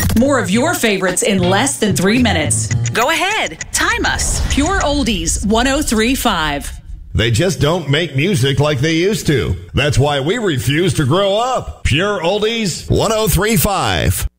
More of your favorites in less than 3 minutes. Go ahead. Time us. Pure Oldies 103.5. They just don't make music like they used to. That's why we refuse to grow up. Pure Oldies 103.5.